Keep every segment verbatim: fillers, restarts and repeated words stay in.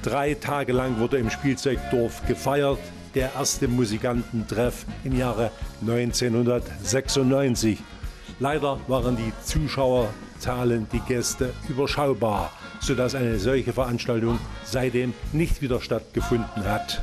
Drei Tage lang wurde im Spielzeugdorf gefeiert. Der erste Musikantentreff im Jahre neunzehnhundertsechsundneunzig. Leider waren die Zuschauerzahlen, die Gäste überschaubar, sodass eine solche Veranstaltung seitdem nicht wieder stattgefunden hat.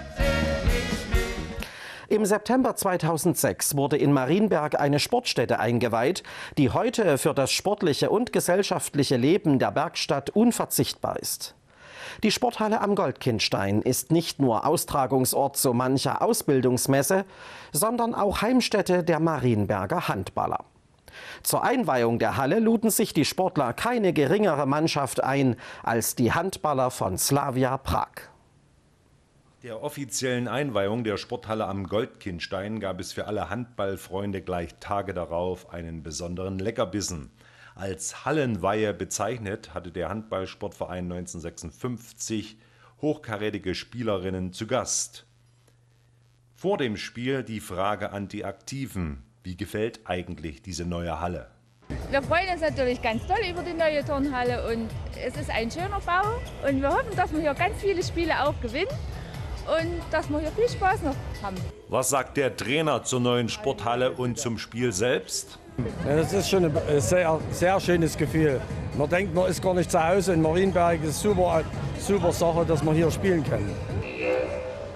Im September zweitausendsechs wurde in Marienberg eine Sportstätte eingeweiht, die heute für das sportliche und gesellschaftliche Leben der Bergstadt unverzichtbar ist. Die Sporthalle am Goldkindstein ist nicht nur Austragungsort so mancher Ausbildungsmesse, sondern auch Heimstätte der Marienberger Handballer. Zur Einweihung der Halle luden sich die Sportler keine geringere Mannschaft ein als die Handballer von Slavia Prag. Der offiziellen Einweihung der Sporthalle am Goldkindstein gab es für alle Handballfreunde gleich Tage darauf einen besonderen Leckerbissen. Als Hallenweihe bezeichnet hatte der Handballsportverein neunzehnhundertsechsundfünfzig hochkarätige Spielerinnen zu Gast. Vor dem Spiel die Frage an die Aktiven: Wie gefällt eigentlich diese neue Halle? Wir freuen uns natürlich ganz toll über die neue Turnhalle und es ist ein schöner Bau und wir hoffen, dass wir hier ganz viele Spiele auch gewinnen und dass wir hier viel Spaß noch haben. Was sagt der Trainer zur neuen Sporthalle und zum Spiel selbst? Ja, das ist schon ein sehr, sehr schönes Gefühl. Man denkt, man ist gar nicht zu Hause in Marienberg. Es ist eine super, super Sache, dass wir hier spielen können.